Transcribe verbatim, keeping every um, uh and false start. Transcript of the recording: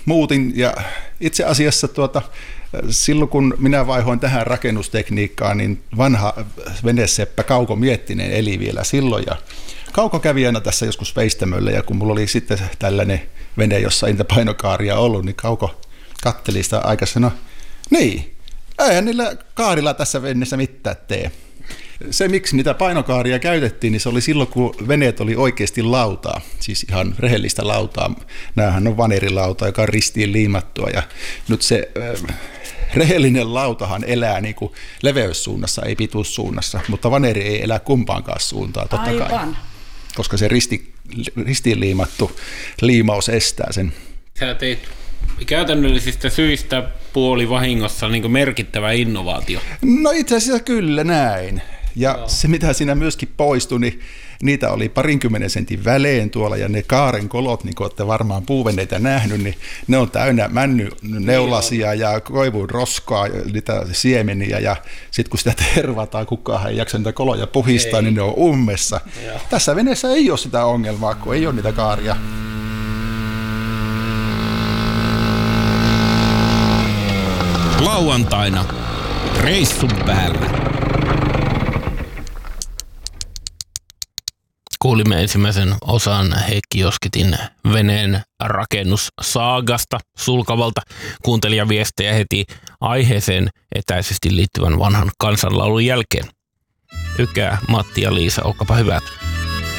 muutin ja itse asiassa tuota, silloin kun minä vaihoin tähän rakennustekniikkaan, niin vanha veneseppä Kauko Miettinen eli vielä silloin ja Kauko kävi aina tässä joskus veistämöllä ja kun mulla oli sitten tällainen vene, jossa ei niitä painokaaria ollut, niin Kauko katteli sitä aika no niin, eihän niillä kaarilla tässä veneessä mitään tee. Se, miksi niitä painokaaria käytettiin, niin se oli silloin, kun veneet oli oikeasti lautaa, siis ihan rehellistä lautaa. Nämähän on vanerilauta, joka on ristiin liimattua ja nyt se äh, rehellinen lautahan elää niin kuin leveyssuunnassa, ei pituussuunnassa, mutta vaneri ei elä kumpaankaan suuntaan, totta kai. Aivan. Koska se risti, ristiin liimattu liimaus estää sen. Sä teit käytännöllisistä syistä puoli vahingossa niin kuin merkittävä innovaatio. No itse asiassa kyllä näin. Ja Joo. se, mitä siinä myöskin poistui, niin niitä oli parinkymmenen sentin välein tuolla, ja ne kaaren kolot, niin kuin olette varmaan puuveneitä nähnyt, niin ne on täynnä männyneulasia ja koivun roskaa, niitä siemeniä, ja sitten kun sitä tervataan, kukaan ei jaksa niitä koloja puhistaa, ei. Niin ne on ummessa. Joo. Tässä veneessä ei ole sitä ongelmaa, kun ei ole niitä kaaria. Lauantaina reissun päällä. Kuulimme ensimmäisen osan Heikki Josketin veneen rakennussaagasta sulkavalta kuuntelijaviestejä heti aiheeseen etäisesti liittyvän vanhan kansanlaulun jälkeen. Ykää, Matti ja Liisa, olkaapa hyvät.